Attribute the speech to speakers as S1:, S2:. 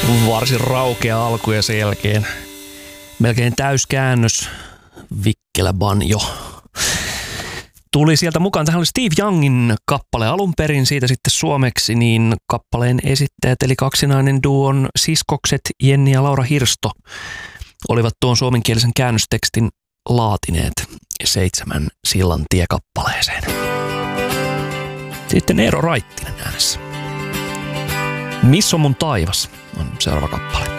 S1: Varsin raukea alku ja sen jälkeen melkein täyskäännös vikkelä banjo. Tuli sieltä mukaan, tähän oli Steve Youngin kappale alun perin, siitä sitten suomeksi, niin kappaleen esittäjät eli kaksinainen duon siskokset Jenni ja Laura Hirsto olivat tuon suomenkielisen käännöstekstin laatineet 7 sillan tiekappaleeseen. Sitten Eero Raittinen äänessä. Missä on mun taivas on seuraava kappale.